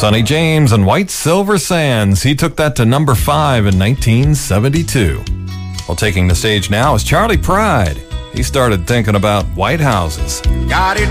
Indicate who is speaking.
Speaker 1: Sonny James and White Silver Sands. He took that to number 5 in 1972. Well, taking the stage now is Charlie Pride. He started thinking about white houses.
Speaker 2: Got it